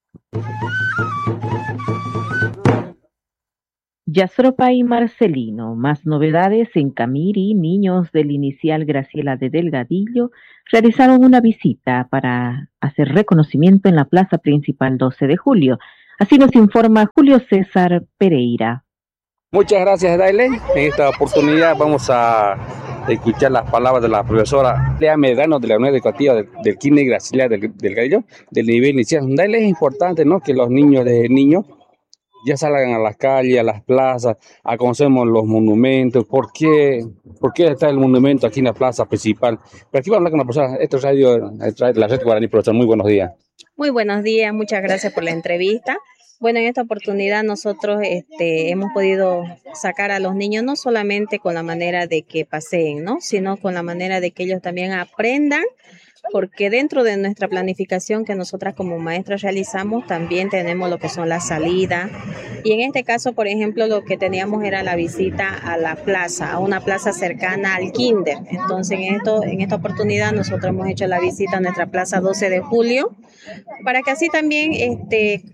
Yasropa y Marcelino, más novedades en Camiri. Niños del inicial Graciela de Delgadillo realizaron una visita para hacer reconocimiento en la plaza principal doce de julio. Así nos informa Julio César Pereira. Muchas gracias, Daile. En esta oportunidad vamos a escuchar las palabras de la profesora Lea Medrano de la Unidad Educativa del, del Kinder Graciela del Delgadillo, del nivel inicial. Daile, es importante, ¿no?, que los niños desde niños ya salgan a las calles, a las plazas, a conocer los monumentos. ¿Por qué, ¿Por qué está el monumento aquí en la plaza principal? Pero aquí vamos a hablar con una persona. Esto es radio, la Red Guaraní, profesor. Muy buenos días. Muy buenos días, muchas gracias por la entrevista. Bueno, en esta oportunidad nosotros este, hemos podido sacar a los niños no solamente con la manera de que paseen, ¿no?, sino con la manera de que ellos también aprendan, porque dentro de nuestra planificación que nosotras como maestras realizamos también tenemos lo que son las salidas, y en este caso, por ejemplo, lo que teníamos era la visita a la plaza, a una plaza cercana al kinder. Entonces en, esto, en esta oportunidad nosotros hemos hecho la visita a nuestra plaza doce de julio para que así también este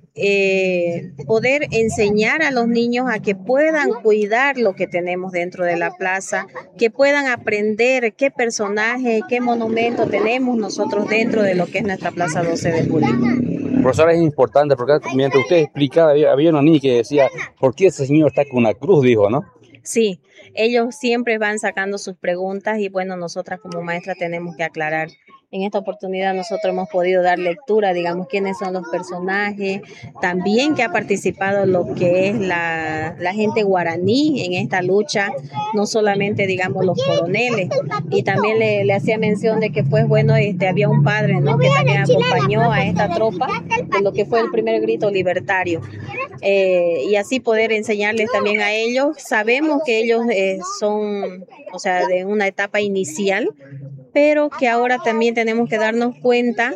Eh, poder enseñar a los niños a que puedan cuidar lo que tenemos dentro de la plaza, que puedan aprender qué personaje, qué monumento tenemos nosotros dentro de lo que es nuestra plaza doce de julio. Profesora, es importante porque mientras usted explicaba, había, había una niña que decía, ¿por qué ese señor está con una cruz?, dijo, ¿no? Sí, ellos siempre van sacando sus preguntas y bueno, nosotras como maestras tenemos que aclarar. En esta oportunidad nosotros hemos podido dar lectura, digamos, quiénes son los personajes, también que ha participado lo que es la, la gente guaraní en esta lucha, no solamente, digamos, los coroneles. Y también le, le hacía mención de que, pues, bueno, este, había un padre, ¿no?, que también acompañó a esta tropa en lo que fue el primer grito libertario. Eh, y así poder enseñarles también a ellos. Sabemos que ellos eh, son, o sea, de una etapa inicial, pero que ahora también tenemos que darnos cuenta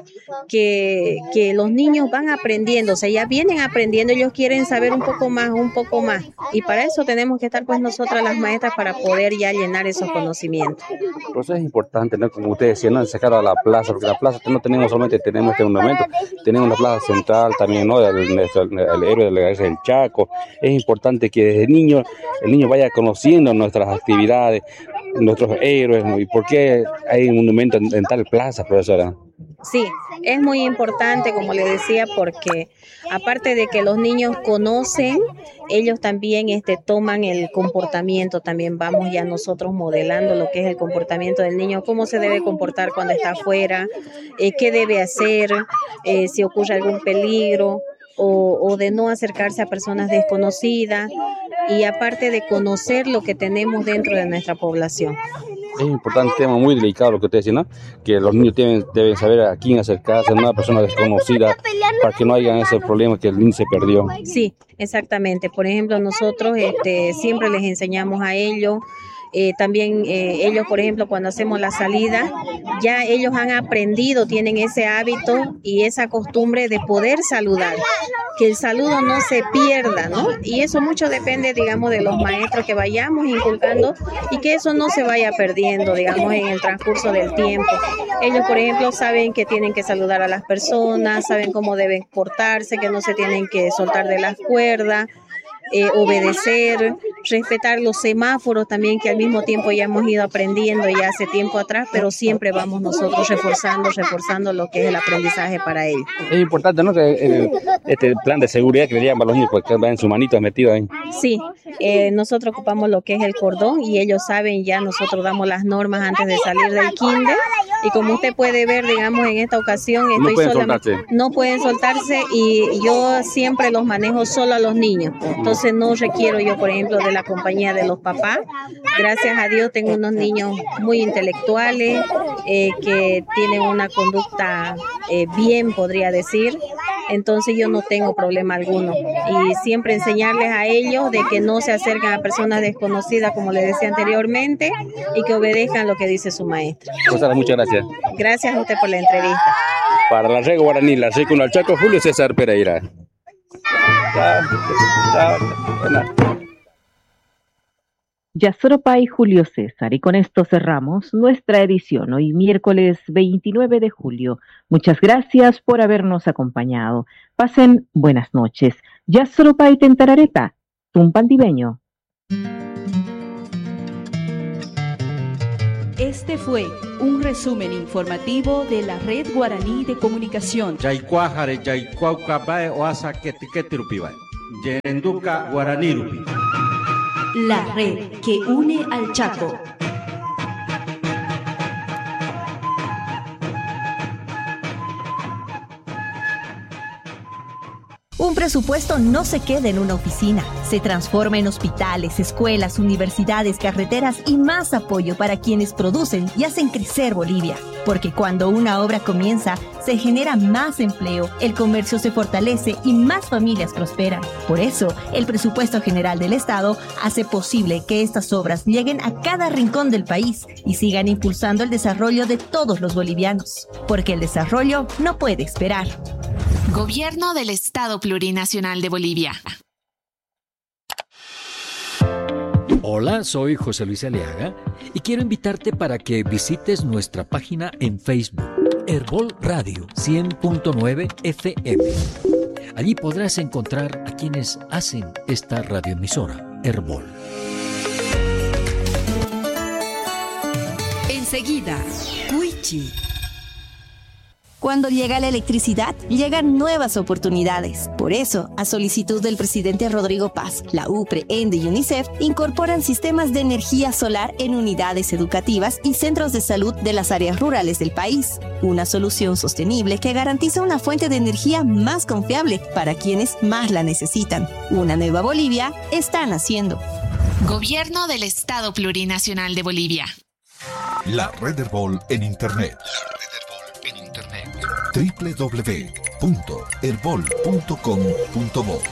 que, que los niños van aprendiendo, o sea, ya vienen aprendiendo, ellos quieren saber un poco más, un poco más, y para eso tenemos que estar pues nosotras las maestras para poder ya llenar esos conocimientos. Por eso es importante, ¿no?, como ustedes decían, ¿no?, sacar a la plaza, porque la plaza no tenemos solamente tenemos este monumento, tenemos la plaza central también, ¿no?, el, el, el héroe de la guerra del Chaco. Es importante que desde niño, el niño vaya conociendo nuestras actividades, nuestros héroes, ¿no?, y por qué hay un monumento en, en tal plaza, profesora. Sí, es muy importante, como le decía, porque aparte de que los niños conocen, ellos también este, toman el comportamiento, también vamos ya nosotros modelando lo que es el comportamiento del niño, cómo se debe comportar cuando está afuera, eh, qué debe hacer, eh, si ocurre algún peligro, o, o de no acercarse a personas desconocidas, y aparte de conocer lo que tenemos dentro de nuestra población. Es importante, un tema muy delicado lo que usted dice, ¿no?, que los niños deben, deben saber a quién acercarse, a una persona desconocida, para que no haya ese problema que el niño se perdió. Sí, exactamente. Por ejemplo, nosotros este, siempre les enseñamos a ellos. Eh, también eh, ellos, por ejemplo, cuando hacemos la salida, ya ellos han aprendido, tienen ese hábito y esa costumbre de poder saludar, que el saludo no se pierda, ¿no? Y eso mucho depende, digamos, de los maestros que vayamos inculcando y que eso no se vaya perdiendo, digamos, en el transcurso del tiempo. Ellos, por ejemplo, saben que tienen que saludar a las personas, saben cómo deben portarse, que no se tienen que soltar de las cuerdas, Eh, obedecer, respetar los semáforos también, que al mismo tiempo ya hemos ido aprendiendo ya hace tiempo atrás, pero siempre vamos nosotros reforzando, reforzando lo que es el aprendizaje para ellos. Es importante, ¿no?, que el, este plan de seguridad que le llaman a los niños, porque vean sus manitos metidos ahí. Sí, eh, nosotros ocupamos lo que es el cordón y ellos saben ya, nosotros damos las normas antes de salir del kinder. Y como usted puede ver, digamos, en esta ocasión estoy no pueden solamente, soltarse. No pueden soltarse y yo siempre los manejo solo a los niños. Entonces no requiero yo, por ejemplo, de la compañía de los papás. Gracias a Dios tengo unos niños muy intelectuales, eh, que tienen una conducta eh, bien, podría decir. Entonces yo no tengo problema alguno. Y siempre enseñarles a ellos de que no se acerquen a personas desconocidas, como les decía anteriormente, y que obedezcan lo que dice su maestra. Pues, muchas gracias. Gracias a usted por la entrevista. Para la red guaraní, la red con el Chaco, Julio César Pereira. Yasoropay Julio César, y con esto cerramos nuestra edición hoy miércoles veintinueve de julio. Muchas gracias por habernos acompañado. Pasen buenas noches. Yasoropay Tentarareta, Tumpandibeño. Este fue un resumen informativo de la Red Guaraní de Comunicación. Yaycuajare, Yaycuaucabae, Oasa, Ketiketirupibae. Yerenduca, Guaranirupi. La red que une al Chaco. Un presupuesto no se queda en una oficina, se transforma en hospitales, escuelas, universidades, carreteras y más apoyo para quienes producen y hacen crecer Bolivia. Porque cuando una obra comienza, se genera más empleo, el comercio se fortalece y más familias prosperan. Por eso, el presupuesto general del Estado hace posible que estas obras lleguen a cada rincón del país y sigan impulsando el desarrollo de todos los bolivianos. Porque el desarrollo no puede esperar. Gobierno del Estado Plurinacional de Bolivia. Hola, soy José Luis Aliaga y quiero invitarte para que visites nuestra página en Facebook, Herbol Radio cien punto nueve F M. Allí podrás encontrar a quienes hacen esta radioemisora, Herbol. Enseguida, Cuichi. Cuando llega la electricidad, llegan nuevas oportunidades. Por eso, a solicitud del presidente Rodrigo Paz, la UPRE, ENDE y UNICEF incorporan sistemas de energía solar en unidades educativas y centros de salud de las áreas rurales del país. Una solución sostenible que garantiza una fuente de energía más confiable para quienes más la necesitan. Una nueva Bolivia está naciendo. Gobierno del Estado Plurinacional de Bolivia. La Red Herbol en Internet. doble u doble u doble u punto herbol punto com punto bo.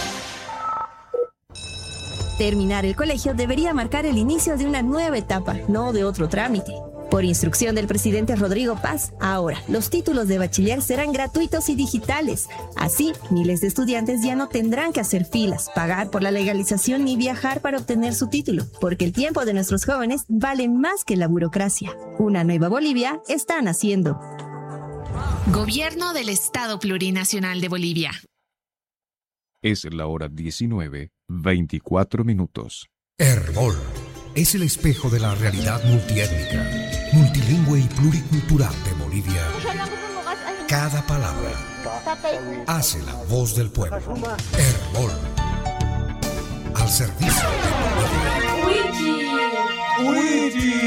Terminar el colegio debería marcar el inicio de una nueva etapa, no de otro trámite. Por instrucción del presidente Rodrigo Paz, ahora los títulos de bachiller serán gratuitos y digitales. Así, miles de estudiantes ya no tendrán que hacer filas, pagar por la legalización ni viajar para obtener su título, porque el tiempo de nuestros jóvenes vale más que la burocracia. Una nueva Bolivia está naciendo. Gobierno del Estado Plurinacional de Bolivia. Es la hora diecinueve, veinticuatro minutos. Herbol es el espejo de la realidad multiétnica, multilingüe y pluricultural de Bolivia. Cada palabra hace la voz del pueblo. Herbol, al servicio de Bolivia.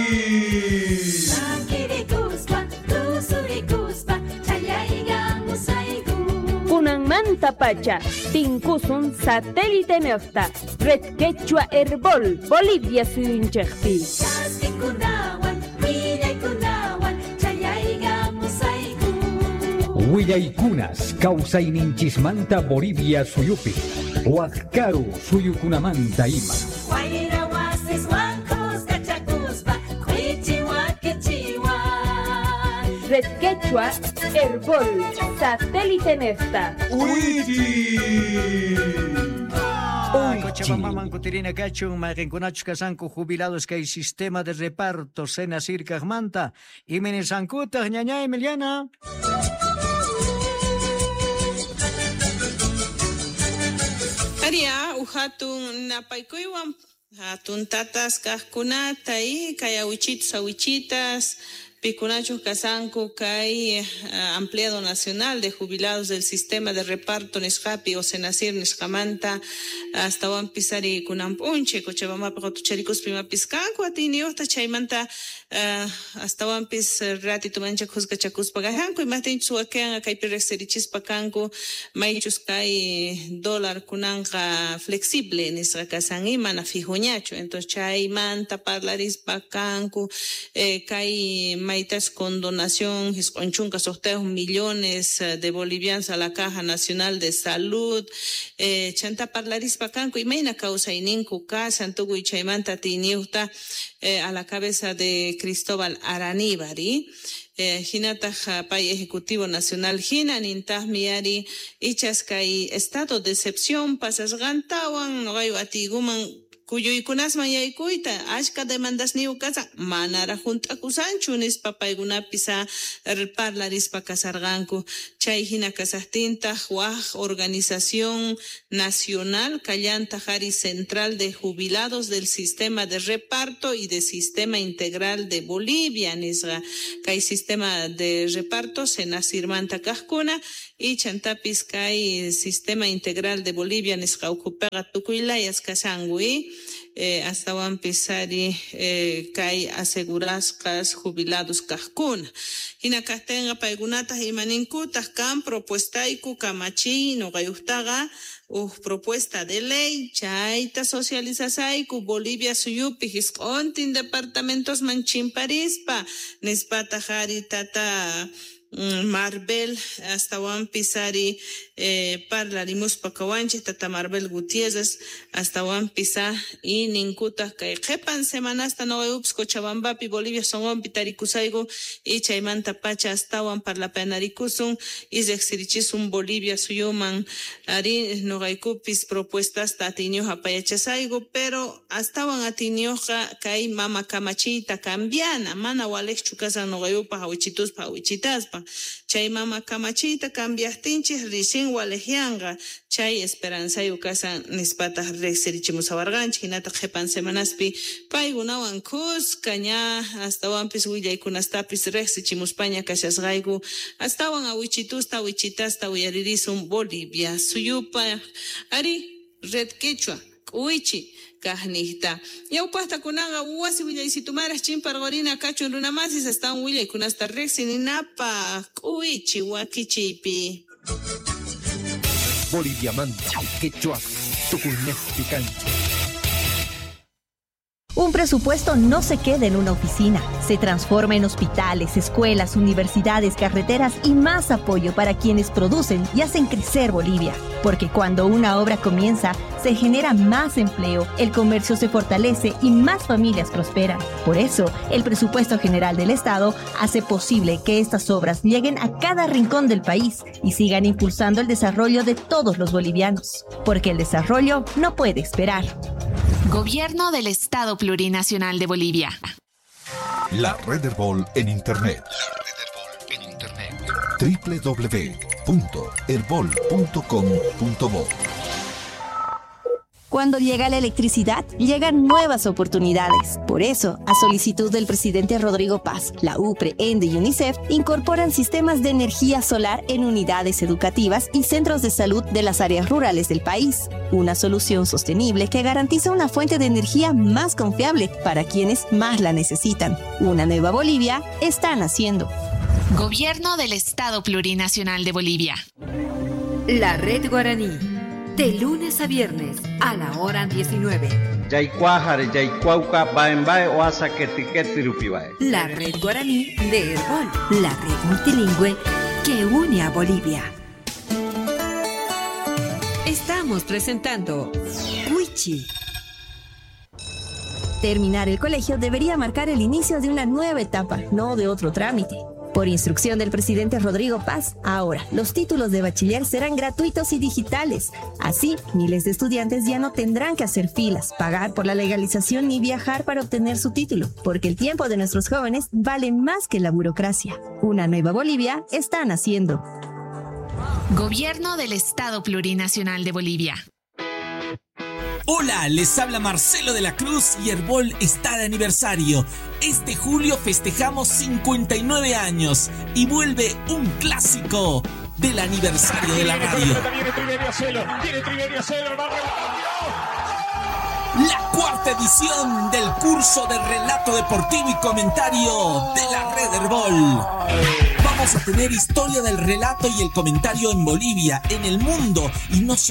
Kunan manta pacha, tinkusun satélite nefta, red quechua Herbol, Bolivia suyunchekpi. Huillaykunas, causaininchismanta Bolivia suyupi, huascaru suyukunamanta ima. Red Quechua, Herbol, satélite nesta. Cochabamba, Cotirina Cachun, Marinconach Casanco, jubilados que hay sistema de reparto, Sena Circa Manta, y Menisancuta, Ñaña Emiliana. Aria, Ujatun Napaikuiwan, Hatun Tatas Kaskunata y Kayawichitas, Awichitas. Picunacho Casanco, Kai, uh, Ampliado Nacional de Jubilados del Sistema de Reparto Nescapi o Senacir Nescamanta, hasta Juan Pisari Cunampunche, Cochabamba Protuchericos Prima Piscanco, Atini, Ota Chaimanta, hasta Juan Pis Ratito Mancha Cusca Chacus Pagajanco, y Matin Suacan, Kai Perexerichis Pacanco, Maichus Kai dólar Cunanga flexible, Nisra Casanimana Fijuñacho, entonces Chaimanta Parlaris Pacanco, eh, Kai Maitas con donación, Hisconchunca sorteos millones de bolivianos a la Caja Nacional de Salud, eh, Chanta Parlaris Pacanco, y Meina Causa Ininku Casa, Antugu y Chaimanta Tiniuta, eh, a la cabeza de Cristóbal Araníbari. eh, hinata pay ejecutivo nacional hina nintas miari ichas kai estado de excepción pasas gantawan no gayo atiguman Kuyuykunasman yaykuyta ashka demandas ni ukasa manara junta kusanchu nispa paykunapisa parlarispa kasarganku chay hina kasajtinta waj organización nacional kallanta jari central de jubilados del sistema de reparto y de sistema integral de Bolivia nisga kay sistema de reparto senasirmanta kajkuna y chantapis kay sistema integral de Bolivia nisga ukupega tukuylayas kasangui Eh, hasta van pisari eh, kai aseguraskas jubilados kahkuna. Hina kastenga paigunatas imaninkutas kan propuestaiku kamachi no gayustaga uh, propuesta de ley chaita socializasaiku Bolivia suyupi hiskontin departamentos manchinparispa nispata jari tata Marbel hasta Juan Pisari eh, parlarimos pakawanchi tata Marbel Gutiérrez hasta Juan Pisa y ninkuta que jepan semana hasta no ups Cochabambapi Bolivia son pitarikusaigo y chaimanta pacha hasta Juan parla penarikusun y zexirichisun Bolivia suyuman ari no gaikupis propuestas tatinio apayachasaigo pero hasta Juan atinioja kai mama kamachita cambiana mana walex chukasa no gayupa hawichitus pa hawichitaspa chay mama kamachita cambiastinchis ricin walejianga chay esperanza yukasan nispata reserichimus awarganchi hinata jepan semanaspi paigunawan kus kaña hasta wampis willaykunastapis resichimus paña kashasgaygu hasta wan awichitusta awichitasta uyaririsun Bolivia suyupa ari red quechua uichi Kahnihta. Yaupasta kunaga uwasi willaysitumara chimpargorina kachun runamasis hasta un willay kunasta rexinapa uichi wakichipi. Bolivia manta, quechua, tuculmexicancha. Un presupuesto no se queda en una oficina, se transforma en hospitales, escuelas, universidades, carreteras y más apoyo para quienes producen y hacen crecer Bolivia. Porque cuando una obra comienza, se genera más empleo, el comercio se fortalece y más familias prosperan. Por eso, el presupuesto general del Estado hace posible que estas obras lleguen a cada rincón del país y sigan impulsando el desarrollo de todos los bolivianos. Porque el desarrollo no puede esperar. Gobierno del Estado Plurinacional de Bolivia. La Red Herbol en Internet. doble u doble u doble u punto herbol punto com punto bo. Cuando llega la electricidad, llegan nuevas oportunidades. Por eso, a solicitud del presidente Rodrigo Paz, la UPRE, ENDE y UNICEF incorporan sistemas de energía solar en unidades educativas y centros de salud de las áreas rurales del país. Una solución sostenible que garantiza una fuente de energía más confiable para quienes más la necesitan. Una nueva Bolivia está naciendo. Gobierno del Estado Plurinacional de Bolivia. La Red Guaraní. De lunes a viernes a la hora diecinueve. Yaycuajare, Yaycuauca, Baembae, Oasa, Ketiqueti, Rupibae. La Red Guaraní de Herbol, la red multilingüe que une a Bolivia. Estamos presentando Wichi. Terminar el colegio debería marcar el inicio de una nueva etapa, no de otro trámite. Por instrucción del presidente Rodrigo Paz, ahora los títulos de bachiller serán gratuitos y digitales. Así, miles de estudiantes ya no tendrán que hacer filas, pagar por la legalización ni viajar para obtener su título, porque el tiempo de nuestros jóvenes vale más que la burocracia. Una nueva Bolivia está naciendo. Gobierno del Estado Plurinacional de Bolivia. Hola, les habla Marcelo de la Cruz y Herbol está de aniversario. Este julio festejamos cincuenta y nueve años y vuelve un clásico del aniversario de la radio. La cuarta edición del curso de relato deportivo y comentario de la Red Herbol. Vamos a tener historia del relato y el comentario en Bolivia, en el mundo y no solo